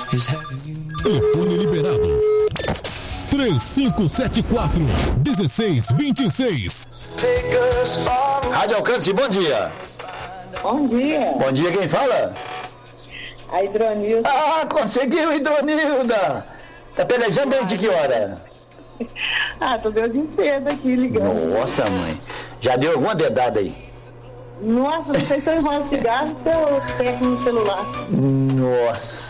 Telefone liberado. 3574-1626. Rádio Alcance, bom dia. Bom dia. Bom dia, quem fala? A Hidronilda. Ah, conseguiu, Hidronilda. Tá pelejando desde que hora? Tô desde cedo aqui ligando. Nossa, mãe. Já deu alguma dedada aí? Nossa, não sei se eu enrolo cigarro ou eu pego no celular. Nossa.